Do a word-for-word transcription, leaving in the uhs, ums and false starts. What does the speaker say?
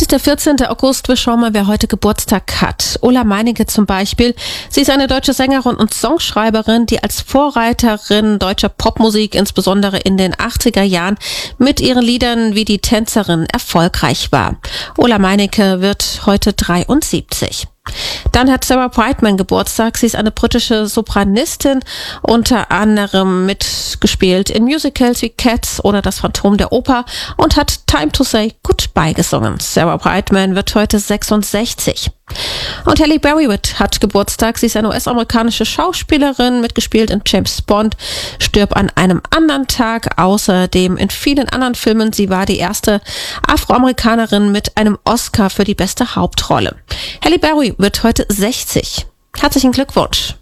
ist der vierzehnte August. Wir schauen mal, wer heute Geburtstag hat. Ulla Meinecke zum Beispiel. Sie ist eine deutsche Sängerin und Songschreiberin, die als Vorreiterin deutscher Popmusik, insbesondere in den achtziger Jahren, mit ihren Liedern wie Die Tänzerin erfolgreich war. Ulla Meinecke wird heute dreiundsiebzig. Dann hat Sarah Brightman Geburtstag. Sie ist eine britische Sopranistin, unter anderem mitgespielt in Musicals wie Cats oder Das Phantom der Oper und hat Time to Say Goodbye gesungen. Sarah Brightman wird heute sechsundsechzig. Und Halle Berry hat Geburtstag. Sie ist eine U S-amerikanische Schauspielerin, mitgespielt in James Bond, stirbt an einem anderen Tag. Außerdem in vielen anderen Filmen. Sie war die erste Afroamerikanerin mit einem Oscar für die beste Hauptrolle. Halle Berry wird heute sechzig. Herzlichen Glückwunsch.